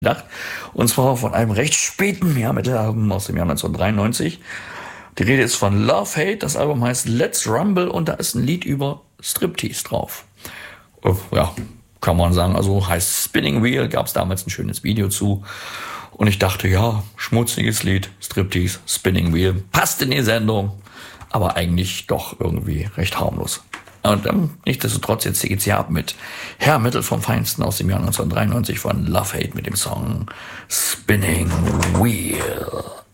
gedacht. Und zwar von einem recht späten Metal-Album aus dem Jahr 1993. Die Rede ist von Love Hate. Das Album heißt Let's Rumble und da ist ein Lied über Striptease drauf. Ja, kann man sagen. Also heißt Spinning Wheel, gab es damals ein schönes Video zu. Und ich dachte, ja, schmutziges Lied, Striptease, Spinning Wheel, passt in die Sendung. Aber eigentlich doch irgendwie recht harmlos. Und nichtsdestotrotz, jetzt geht's hier ab mit Hair Metal vom Feinsten aus dem Jahr 1993 von Love Hate mit dem Song Spinning Wheel.